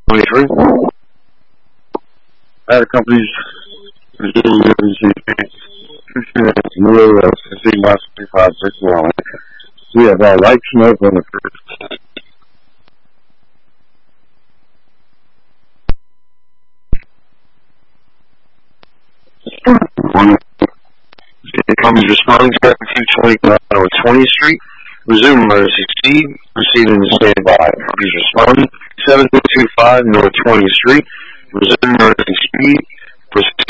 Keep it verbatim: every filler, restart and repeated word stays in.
twenty-three. I had a company's Virginia emergency New C minus twenty-five, six one. We have uh, light smoke on the first. One. It comes responding to two twenty-nine North twentieth Street. Resume emergency speed. Proceeding to standby. Please respond. seven two five North twentieth Street. Resume emergency speed. Proceed.